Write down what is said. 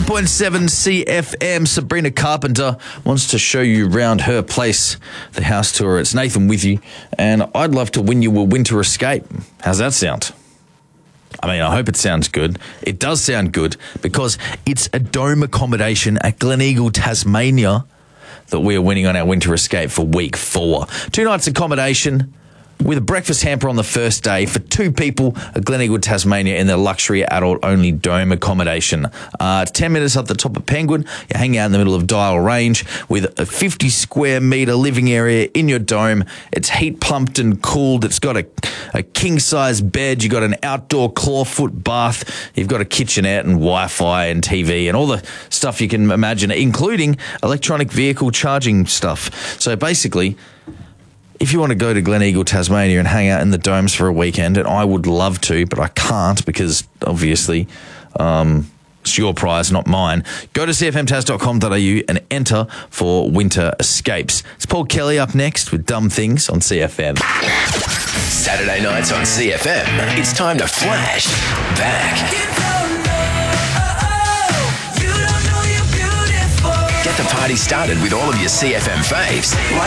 101.7 CFM. Sabrina Carpenter wants to show you around her place, the house tour. It's Nathan with you, and I'd love to win you a winter escape. How's that sound? I mean, I hope it sounds good. It does sound good because it's a dome accommodation at Gleneagle, Tasmania that we are winning on our winter escape for week 4. 2 nights accommodation with a breakfast hamper on the first day for 2 people at Gleneagle, Tasmania in their luxury adult-only dome accommodation. 10 minutes up the top of Penguin, you hang out in the middle of Dial Range with a 50 square metre living area in your dome. It's heat pumped and cooled. It's got a king-size bed. You've got an outdoor clawfoot bath. You've got a kitchenette and Wi-Fi and TV and all the stuff you can imagine, including electronic vehicle charging stuff. So basically, if you want to go to Gleneagle, Tasmania and hang out in the domes for a weekend, and I would love to, but I can't because obviously it's your prize, not mine, go to cfmtas.com.au and enter for winter escapes. It's Paul Kelly up next with Dumb Things on CFM. Saturday nights on CFM, it's time to flash back. Get the party started with all of your CFM faves.